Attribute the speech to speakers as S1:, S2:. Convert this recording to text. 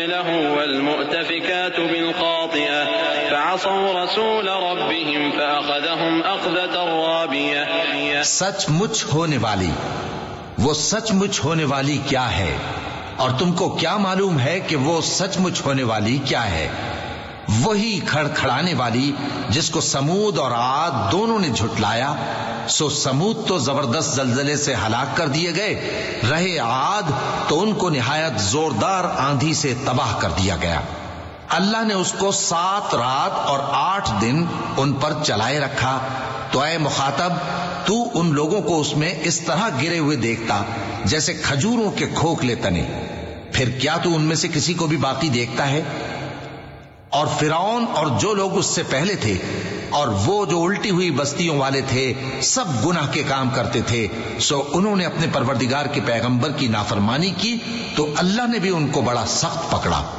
S1: له والمؤتفكات بالخاطئة فعصوا رسول ربهم فأخذهم أخذة رابية.
S2: سچ مچ ہونے والی، وہ سچ مچ ہونے والی کیا ہے؟ اور تم کو کیا معلوم ہے کہ وہ سچ مچ ہونے والی کیا ہے؟ وہی کھڑکھڑانے والی جس کو سمود اور عاد دونوں نے جھٹلایا. سو سمود تو زبردست زلزلے سے ہلاک کر دیے گئے، رہے عاد تو ان کو نہایت زوردار آندھی سے تباہ کر دیا گیا. اللہ نے اس کو 7 رات اور 8 دن ان پر چلائے رکھا. تو اے مخاطب، تو ان لوگوں کو اس میں اس طرح گرے ہوئے دیکھتا جیسے کھجوروں کے کھوکھلے تنے. پھر کیا تو ان میں سے کسی کو بھی باقی دیکھتا ہے؟ اور فرعون اور جو لوگ اس سے پہلے تھے اور وہ جو الٹی ہوئی بستیوں والے تھے سب گناہ کے کام کرتے تھے. سو انہوں نے اپنے پروردگار کے پیغمبر کی نافرمانی کی تو اللہ نے بھی ان کو بڑا سخت پکڑا.